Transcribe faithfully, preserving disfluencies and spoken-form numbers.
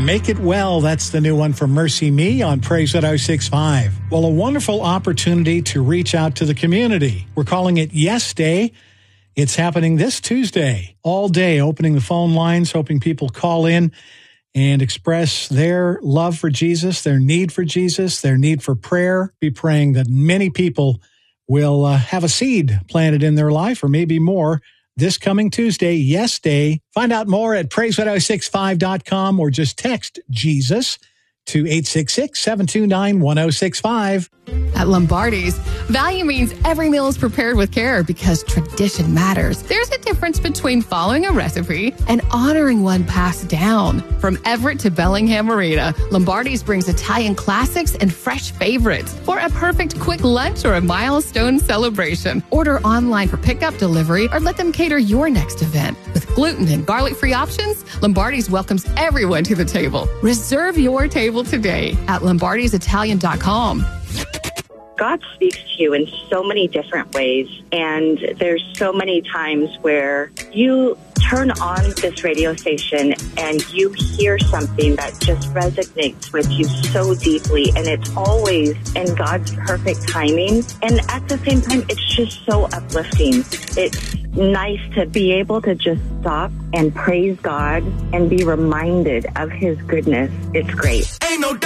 Make It Well. That's the new one from Mercy Me on Praise one oh six point five. Well, a wonderful opportunity to reach out to the community. We're calling it Yes Day. It's happening this Tuesday, all day, opening the phone lines, hoping people call in and express their love for Jesus, their need for Jesus, their need for prayer. Be praying that many people will uh, have a seed planted in their life, or maybe more, this coming Tuesday, Yes Day. Find out more at praise one oh six five dot com or just text Jesus to eight six six, seven two nine, one oh six five. At Lombardi's, value means every meal is prepared with care because tradition matters. There's a difference between following a recipe and honoring one passed down. From Everett to Bellingham Marina, Lombardi's brings Italian classics and fresh favorites for a perfect quick lunch or a milestone celebration. Order online for pickup, delivery, or let them cater your next event. With gluten and garlic-free options, Lombardi's welcomes everyone to the table. Reserve your table today at lombardis italian dot com. God speaks to you in so many different ways, and there's so many times where you turn on this radio station and you hear something that just resonates with you so deeply, and it's always in God's perfect timing. And at the same time, it's just so uplifting. It's nice to be able to just stop and praise God and be reminded of His goodness. It's great. Ain't no